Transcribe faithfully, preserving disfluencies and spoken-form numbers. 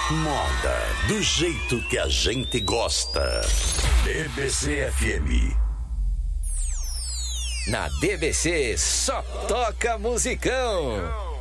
Moda do jeito que a gente gosta. D B C F M. Na D B C só toca musicão.